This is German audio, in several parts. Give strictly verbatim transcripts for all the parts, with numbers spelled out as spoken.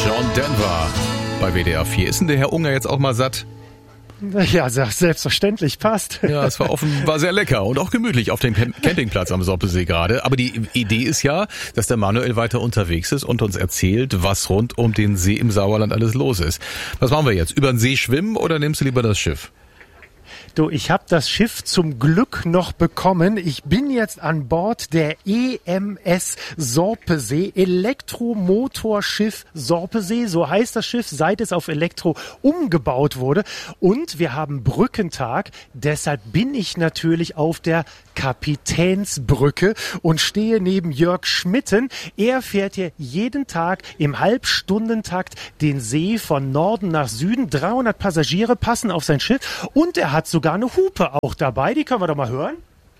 John Denver bei W D R vier. Ist denn der Herr Unger jetzt auch mal satt? Ja, selbstverständlich, passt. Ja, es war offenbar sehr lecker und auch gemütlich auf dem Campingplatz am Soppesee gerade. Aber die Idee ist ja, dass der Manuel weiter unterwegs ist und uns erzählt, was rund um den See im Sauerland alles los ist. Was machen wir jetzt? Über den See schwimmen oder nimmst du lieber das Schiff? Du, ich habe das Schiff zum Glück noch bekommen. Ich bin jetzt an Bord der E M S Sorpesee, Elektromotorschiff Sorpesee, so heißt das Schiff, seit es auf Elektro umgebaut wurde. Und wir haben Brückentag, deshalb bin ich natürlich auf der Kapitänsbrücke und stehe neben Jörg Schmitten. Er fährt hier jeden Tag im Halbstundentakt den See von Norden nach Süden. dreihundert Passagiere passen auf sein Schiff und er hat sogar eine Hupe auch dabei. Die können wir doch mal hören.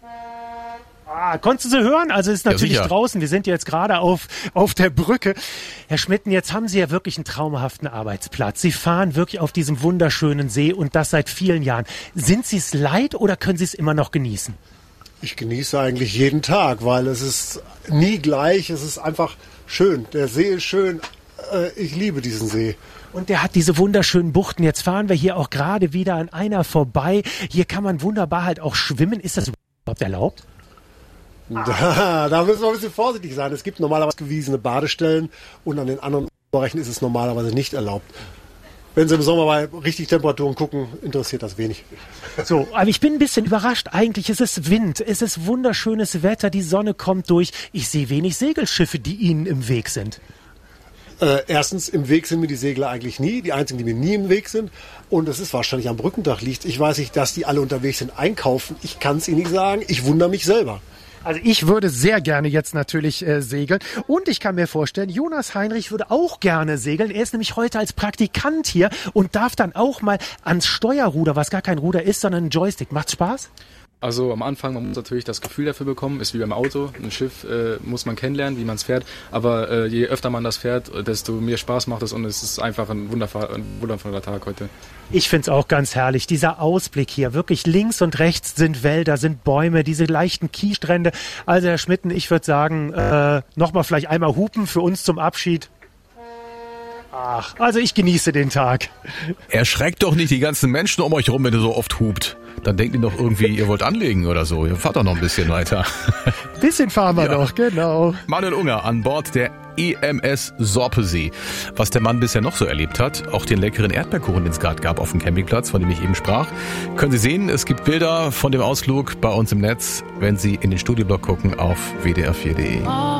Ah, konntest du sie hören? Also ist natürlich ja, draußen. Wir sind jetzt gerade auf, auf der Brücke. Herr Schmitten, jetzt haben Sie ja wirklich einen traumhaften Arbeitsplatz. Sie fahren wirklich auf diesem wunderschönen See und das seit vielen Jahren. Sind Sie es leid oder können Sie es immer noch genießen? Ich genieße eigentlich jeden Tag, weil es ist nie gleich. Es ist einfach schön. Der See ist schön. Ich liebe diesen See. Und der hat diese wunderschönen Buchten. Jetzt fahren wir hier auch gerade wieder an einer vorbei. Hier kann man wunderbar halt auch schwimmen. Ist das überhaupt erlaubt? Da, da müssen wir ein bisschen vorsichtig sein. Es gibt normalerweise gewiesene Badestellen und an den anderen Bereichen ist es normalerweise nicht erlaubt. Wenn Sie im Sommer bei richtig Temperaturen gucken, interessiert das wenig. So, aber ich bin ein bisschen überrascht. Eigentlich ist es Wind, es ist wunderschönes Wetter, die Sonne kommt durch. Ich sehe wenig Segelschiffe, die Ihnen im Weg sind. Äh, erstens, im Weg sind mir die Segler eigentlich nie. Die einzigen, die mir nie im Weg sind. Und es ist wahrscheinlich am Brückentag liegt. Ich weiß nicht, dass die alle unterwegs sind einkaufen. Ich kann es Ihnen nicht sagen. Ich wundere mich selber. Also ich würde sehr gerne jetzt natürlich äh, segeln und ich kann mir vorstellen, Jonas Heinrich würde auch gerne segeln. Er ist nämlich heute als Praktikant hier und darf dann auch mal ans Steuerruder, was gar kein Ruder ist, sondern ein Joystick. Macht's Spaß? Also am Anfang, man muss natürlich das Gefühl dafür bekommen, ist wie beim Auto. Ein Schiff äh, muss man kennenlernen, wie man es fährt. Aber äh, je öfter man das fährt, desto mehr Spaß macht es und es ist einfach ein wundervoller, ein wundervoller Tag heute. Ich find's auch ganz herrlich, dieser Ausblick hier. Wirklich links und rechts sind Wälder, sind Bäume, diese leichten Kiesstrände. Also Herr Schmitten, ich würde sagen, äh, nochmal vielleicht einmal hupen für uns zum Abschied. Ach, also ich genieße den Tag. Erschreckt doch nicht die ganzen Menschen um euch rum, wenn ihr so oft hupt. Dann denkt ihr doch irgendwie, ihr wollt anlegen oder so. Ihr fahrt doch noch ein bisschen weiter. Bisschen fahren wir ja noch, genau. Manuel Unger an Bord der E M S Sorpesee. Was der Mann bisher noch so erlebt hat, auch den leckeren Erdbeerkuchen, den es gerade gab auf dem Campingplatz, von dem ich eben sprach, können Sie sehen. Es gibt Bilder von dem Ausflug bei uns im Netz, wenn Sie in den Studioblog gucken auf w d r vier punkt d e.